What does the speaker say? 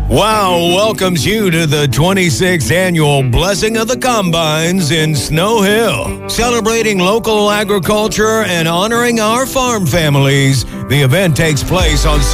WOW welcomes you to the 26th annual Blessing of the Combines in Snow Hill. Celebrating local agriculture and honoring our farm families, the event takes place on